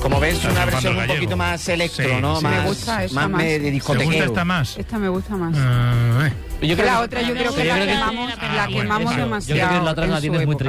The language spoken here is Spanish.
Como ves, una versión un gallego. poquito más electro, Sí, ¿no? sí. Más, Me gusta esa más más. de ¿Te discotequero. gusta esta más? Esta me gusta más. Ah, Yo Que creo la que- otra yo creo Yo que creo la que- quemamos, Ah, la bueno, quemamos eso. demasiado. Yo creo que la otra en la su tienes muy época.